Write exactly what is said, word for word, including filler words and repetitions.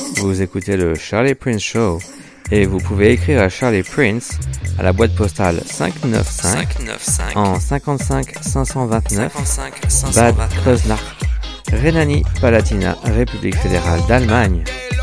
Vous écoutez le Charlie Prince Show et vous pouvez écrire à Charlie Prince à la boîte postale cinq cent quatre-vingt-cinq en cinquante-cinq cinq cent vingt-neuf Bad Kreuznach, Rhénanie-Palatinat, République fédérale d'Allemagne.